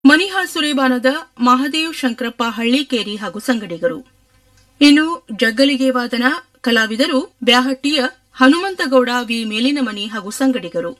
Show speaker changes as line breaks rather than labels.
ಮನಿಹಾಳ್ ಸುರೇಬಾನದ ಮಹಾದೇವ್ ಶಂಕರಪ್ಪ ಹಳ್ಳಿಕೇರಿ ಹಾಗೂ ಸಂಗಡಿಗರು. ಇನ್ನು ಜಗ್ಗಲಿಗೆ ವಾದನ ಕಲಾವಿದರು ಬ್ಯಾಹಟ್ಟಿಯ ಹನುಮಂತಗೌಡ ವಿ ಮೇಲಿನಮನಿ ಹಾಗೂ ಸಂಗಡಿಗರು.